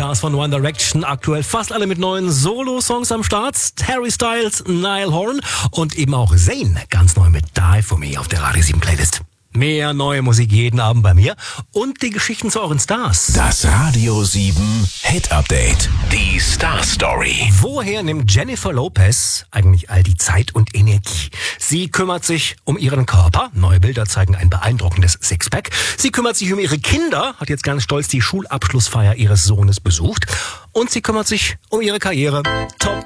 Stars von One Direction, aktuell fast alle mit neuen Solo-Songs am Start. Harry Styles, Niall Horan und eben auch Zayn, ganz neu mit Die For Me auf der Radio 7 Playlist. Mehr neue Musik jeden Abend bei mir und die Geschichten zu euren Stars. Das Radio 7 Hit Update. Die Star Story. Woher nimmt Jennifer Lopez eigentlich all die Zeit und Energie? Sie kümmert sich um ihren Körper. Neue Bilder zeigen ein beeindruckendes Sixpack. Sie kümmert sich um ihre Kinder, hat jetzt ganz stolz die Schulabschlussfeier ihres Sohnes besucht. Und sie kümmert sich um ihre Karriere. Top